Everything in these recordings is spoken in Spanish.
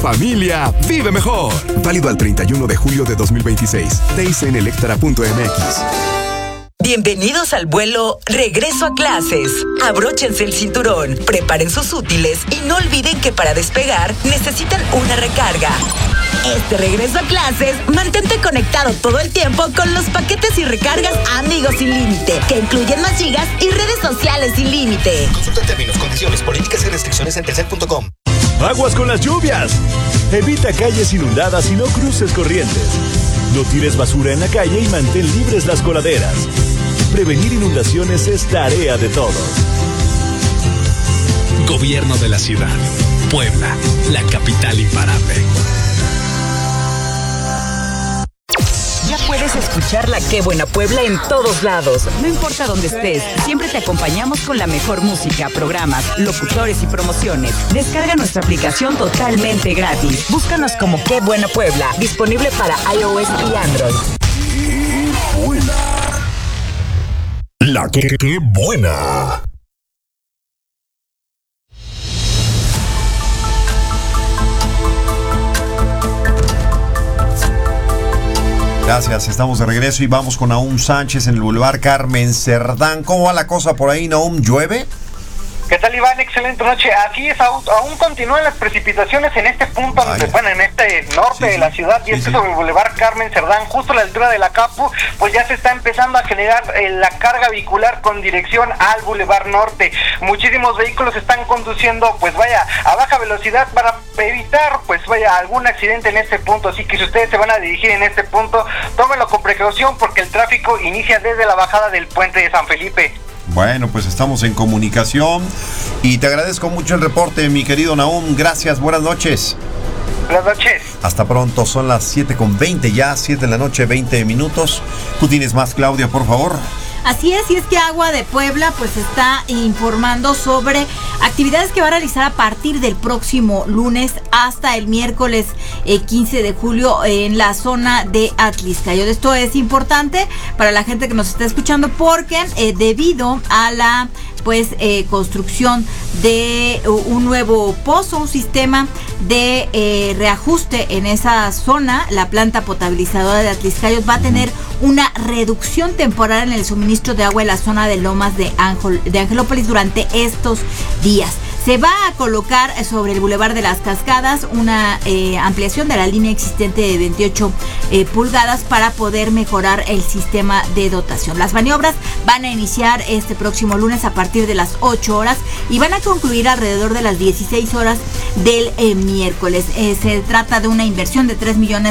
Familia, vive mejor. Válido al 31 de julio de 2026. TIC en electra.mx. Bienvenidos al vuelo Regreso a Clases. Abróchense el cinturón, preparen sus útiles y no olviden que para despegar necesitan una recarga. Este regreso a clases, mantente conectado todo el tiempo con los paquetes y recargas Amigos sin límite, que incluyen más gigas y redes sociales sin límite. Consulta términos, condiciones, políticas y restricciones en telcel.com. ¡Aguas con las lluvias! Evita calles inundadas y no cruces corrientes. No tires basura en la calle y mantén libres las coladeras. Prevenir inundaciones es tarea de todos. Gobierno de la ciudad. Puebla, la capital imparable. Ya puedes escuchar la Qué Buena Puebla en todos lados. No importa dónde estés, siempre te acompañamos con la mejor música, programas, locutores y promociones. Descarga nuestra aplicación totalmente gratis. Búscanos como Qué Buena Puebla, disponible para iOS y Android. ¡Qué buena! La que buena. Gracias, estamos de regreso y vamos con Nahum Sánchez en el Boulevard Carmen Cerdán. ¿Cómo va la cosa por ahí, Nahum? ¿Llueve? ¿Qué tal, Iván? Excelente noche. Así es, aún continúan las precipitaciones en este punto, en este norte de la ciudad, y es que sobre el Boulevard Carmen Cerdán, justo a la altura de la Capu, pues ya se está empezando a generar la carga vehicular con dirección al Boulevard Norte. Muchísimos vehículos están conduciendo, pues vaya, a baja velocidad para evitar, pues vaya, algún accidente en este punto. Así que si ustedes se van a dirigir en este punto, tómenlo con precaución porque el tráfico inicia desde la bajada del puente de San Felipe. Bueno, pues estamos en comunicación y te agradezco mucho el reporte, mi querido Nahum. Gracias, buenas noches. Buenas noches. Hasta pronto, son las 7:20 ya, 7 de la noche, 20 minutos. ¿Tú tienes más, Claudia, por favor? Así es, y es que Agua de Puebla pues está informando sobre actividades que va a realizar a partir del próximo lunes hasta el miércoles 15 de julio en la zona de Atliscayo. Esto es importante para la gente que nos está escuchando porque debido a la construcción de un nuevo pozo, un sistema de reajuste en esa zona, la planta potabilizadora de Atliscayo va a tener una reducción temporal en el suministro de agua en la zona de Lomas de Angelópolis durante estos días. Se va a colocar sobre el Boulevard de las Cascadas una ampliación de la línea existente de 28 pulgadas para poder mejorar el sistema de dotación. Las maniobras van a iniciar este próximo lunes a partir de las 8 horas y van a concluir alrededor de las 16 horas del miércoles. Se trata de una inversión de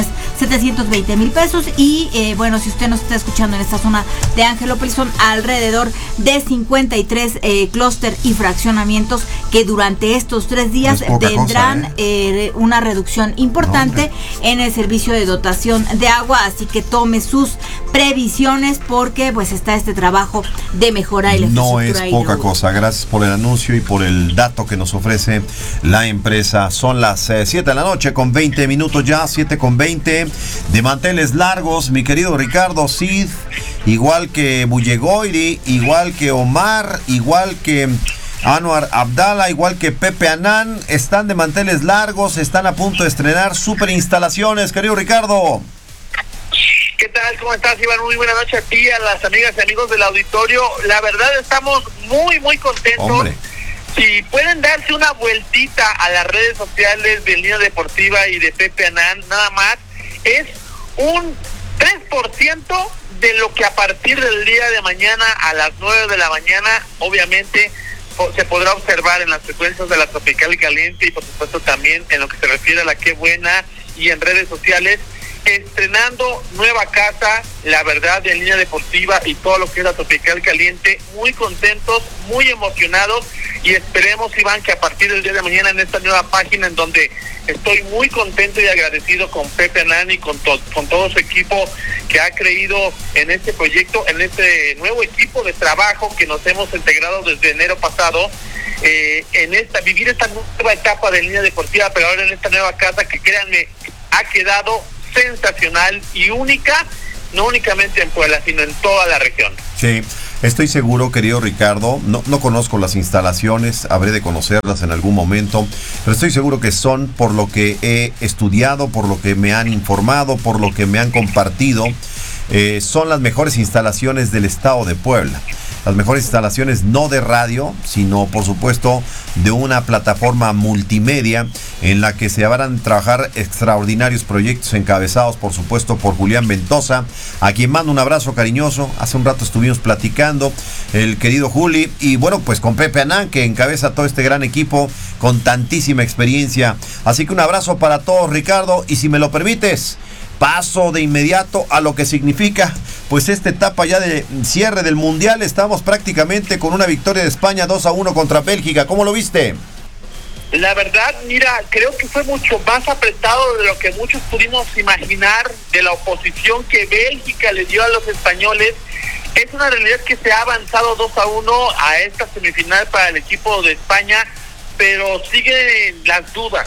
3.720.000 pesos y si usted nos está escuchando en esta zona de Angelópolis, son alrededor de 53 clúster y fraccionamientos que durante estos 3 días tendrán una reducción importante en el servicio de dotación de agua, así que tome sus previsiones porque pues está este trabajo de mejorar la infraestructura. No es poca cosa. Gracias por el anuncio y por el dato que nos ofrece la empresa. Son las 7 de la noche con 20 minutos ya, 7:20 de manteles largos, mi querido Ricardo Cid, igual que Bullegoiri, igual que Omar, igual que Anwar Abdala, igual que Pepe Anán, están de manteles largos, están a punto de estrenar super instalaciones, querido Ricardo. ¿Qué tal? ¿Cómo estás, Iván? Muy buena noche a ti, a las amigas y amigos del auditorio. La verdad estamos muy, muy contentos. Hombre. Si pueden darse una vueltita a las redes sociales de Línea Deportiva y de Pepe Anán, nada más, es un 3% de lo que a partir del día de mañana a las 9 de la mañana, obviamente, se podrá observar en las frecuencias de la Tropical y Caliente y por supuesto también en lo que se refiere a la Qué Buena y en redes sociales, estrenando nueva casa, la verdad, de Línea Deportiva y todo lo que es la Tropical Caliente. Muy contentos, muy emocionados y esperemos, Iván, que a partir del día de mañana en esta nueva página en donde estoy muy contento y agradecido con Pepe Anán y con todo su equipo que ha creído en este proyecto, en este nuevo equipo de trabajo que nos hemos integrado desde enero pasado, vivir esta nueva etapa de Línea Deportiva, pero ahora en esta nueva casa que, créanme, ha quedado sensacional y única, no únicamente en Puebla, sino en toda la región. Sí, Estoy seguro, querido Ricardo, no conozco las instalaciones, habré de conocerlas en algún momento, pero estoy seguro que son, por lo que he estudiado, por lo que me han informado, por lo que me han compartido, son las mejores instalaciones del estado de Puebla. Las mejores instalaciones no de radio, sino por supuesto de una plataforma multimedia en la que se van a trabajar extraordinarios proyectos encabezados por supuesto por Julián Ventosa, a quien mando un abrazo cariñoso. Hace un rato estuvimos platicando, el querido Juli, y bueno, pues con Pepe Anán, que encabeza todo este gran equipo con tantísima experiencia. Así que un abrazo para todos, Ricardo, y si me lo permites, paso de inmediato a lo que significa pues esta etapa ya de cierre del Mundial. Estamos prácticamente con una victoria de España 2-1 contra Bélgica. ¿Cómo lo viste? La verdad, mira, creo que fue mucho más apretado de lo que muchos pudimos imaginar, de la oposición que Bélgica le dio a los españoles. Es una realidad que se ha avanzado 2-1 a esta semifinal para el equipo de España, pero siguen las dudas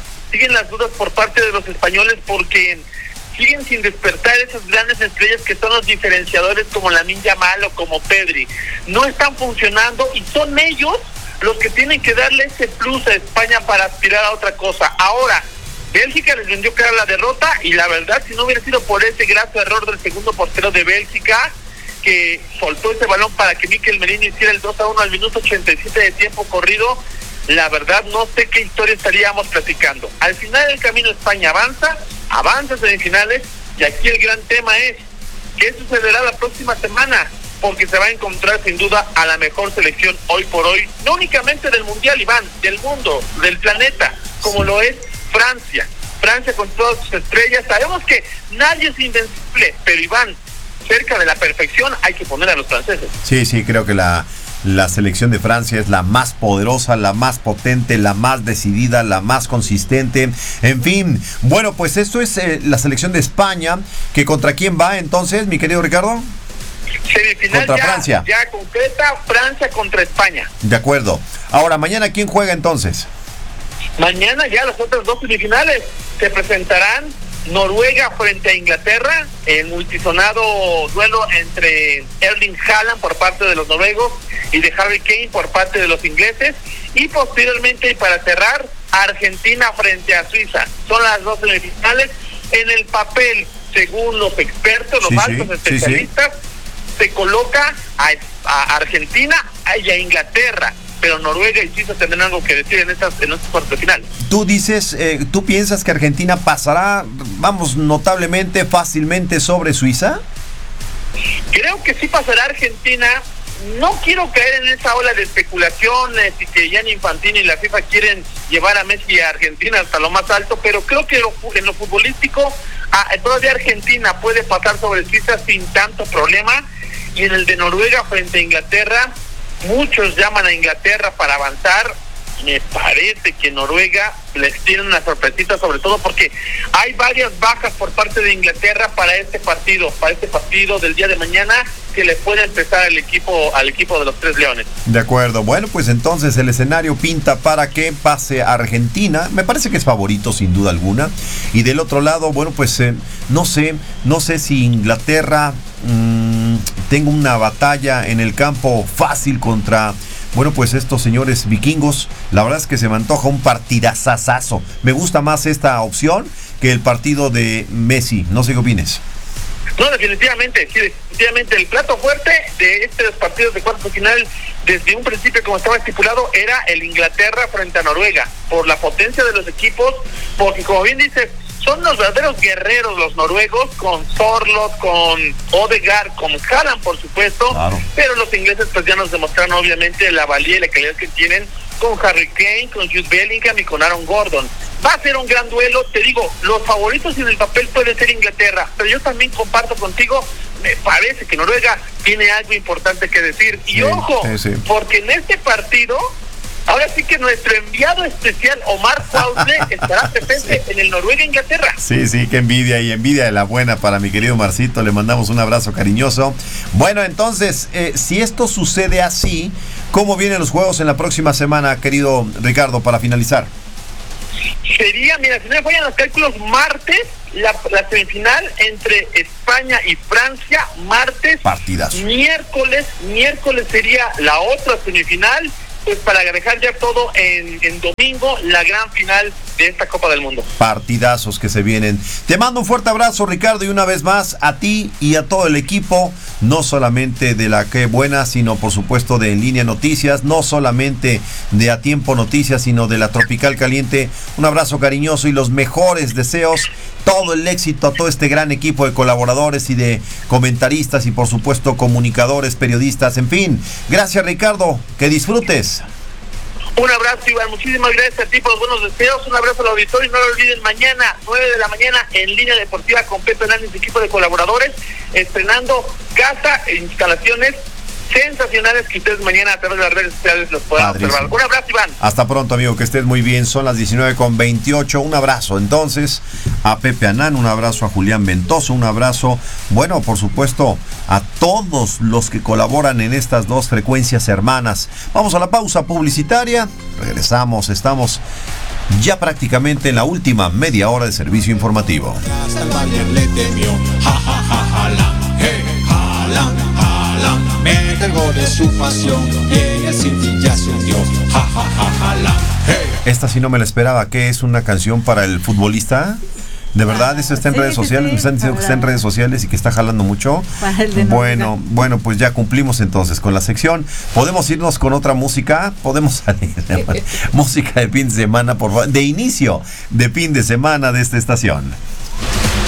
por parte de los españoles, porque siguen sin despertar esas grandes estrellas que son los diferenciadores, como Lamine Yamal o como Pedri. No están funcionando y son ellos los que tienen que darle ese plus a España para aspirar a otra cosa. Ahora, Bélgica les vendió cara la derrota, y la verdad, si no hubiera sido por ese graso error del segundo portero de Bélgica, que soltó ese balón para que Mikel Merino hiciera el 2-1 al minuto 87 de tiempo corrido, la verdad no sé qué historia estaríamos platicando. Al final del camino España avanza a semifinales, y aquí el gran tema es ¿qué sucederá la próxima semana? Porque se va a encontrar sin duda a la mejor selección hoy por hoy, no únicamente del Mundial, Iván, del mundo, del planeta, como lo es Francia con todas sus estrellas. Sabemos que nadie es invencible, pero Iván, cerca de la perfección hay que poner a los franceses. Sí, creo que la selección de Francia es la más poderosa, la más potente, la más decidida, la más consistente. En fin, bueno, pues esto es la selección de España, que ¿contra quién va entonces, mi querido Ricardo? Semifinal contra Francia. Ya concreta, Francia contra España. De acuerdo. Ahora, mañana ¿quién juega entonces? Mañana ya las otras dos semifinales se presentarán. Noruega frente a Inglaterra, el multisonado duelo entre Erling Haaland por parte de los noruegos y de Harry Kane por parte de los ingleses, y posteriormente, y para cerrar, Argentina frente a Suiza. Son las dos semifinales. En el papel, según los expertos, los altos especialistas, se coloca a Argentina y a Inglaterra, pero Noruega y Suiza tendrán algo que decir en estos cuartos de final. Tú dices, ¿tú piensas que Argentina pasará, notablemente, fácilmente sobre Suiza? Creo que sí pasará Argentina. No quiero caer en esa ola de especulaciones y que Gianni Infantino y la FIFA quieren llevar a Messi y a Argentina hasta lo más alto, pero creo que en lo futbolístico todavía Argentina puede pasar sobre Suiza sin tanto problema, y en el de Noruega frente a Inglaterra, muchos llaman a Inglaterra para avanzar. Me parece que Noruega les tiene una sorpresita, sobre todo porque hay varias bajas por parte de Inglaterra para este partido del día de mañana, que le puede empezar al equipo de los Tres Leones. De acuerdo, bueno, pues entonces el escenario pinta para que pase a Argentina. Me parece que es favorito sin duda alguna. Y del otro lado, bueno, pues no sé si Inglaterra tenga una batalla en el campo fácil contra, bueno, pues estos señores vikingos. La verdad es que se me antoja un partidazazazo. Me gusta más esta opción que el partido de Messi. No sé qué opines. No, definitivamente el plato fuerte de estos partidos de cuartos de final desde un principio, como estaba estipulado, era el Inglaterra frente a Noruega, por la potencia de los equipos, porque como bien dices, son los verdaderos guerreros los noruegos, con Sorloth, con Odegaard, con Haaland, por supuesto, claro. Pero los ingleses pues ya nos demostraron obviamente la valía y la calidad que tienen con Harry Kane, con Jude Bellingham y con Aaron Gordon. Va a ser un gran duelo, te digo, los favoritos en el papel puede ser Inglaterra, pero yo también comparto contigo, me parece que Noruega tiene algo importante que decir. Y ojo, porque en este partido, ahora sí que nuestro enviado especial, Omar Fausle, estará presente en el Noruega-Inglaterra. Sí, qué envidia, y envidia de la buena para mi querido Marcito. Le mandamos un abrazo cariñoso. Bueno, entonces, si esto sucede así, ¿cómo vienen los juegos en la próxima semana, querido Ricardo, para finalizar? Sería, mira, si no me fallan los cálculos, martes la semifinal entre España y Francia, martes. Partidazo. Miércoles sería la otra semifinal, pues para dejar ya todo en domingo, la gran final de esta Copa del Mundo. Partidazos que se vienen. Te mando un fuerte abrazo, Ricardo, y una vez más a ti y a todo el equipo, no solamente de la Qué Buena, sino por supuesto de En Línea Noticias, no solamente de A Tiempo Noticias, sino de la Tropical Caliente. Un abrazo cariñoso y los mejores deseos, todo el éxito a todo este gran equipo de colaboradores y de comentaristas y por supuesto comunicadores, periodistas, en fin. Gracias, Ricardo, que disfrutes. Un abrazo, Iván, muchísimas gracias a ti por los buenos deseos, un abrazo al auditorio y no lo olviden, mañana 9 de la mañana en Línea Deportiva con Pepe Hernández y equipo de colaboradores, estrenando casa e instalaciones sensacionales que ustedes mañana a través de las redes sociales los puedan observar. Un abrazo, Iván. Hasta pronto, amigo, que estés muy bien. Son las 19:28. Un abrazo entonces a Pepe Anán, un abrazo a Julián Ventoso, un abrazo, bueno, por supuesto, a todos los que colaboran en estas dos frecuencias hermanas. Vamos a la pausa publicitaria. Regresamos, estamos ya prácticamente en la última media hora de servicio informativo. Hasta el Bayern le temió, me cargó de su pasión y en el City ya se hundió, Esta sí no me la esperaba. ¿Qué es una canción para el futbolista? ¿De verdad eso está en redes sociales? ¿Me están diciendo que está en redes sociales y que está jalando mucho? Bueno, pues ya cumplimos entonces con la sección. ¿Podemos irnos con otra música? Podemos salir. Música de fin de semana, por favor. De inicio de fin de semana de esta estación.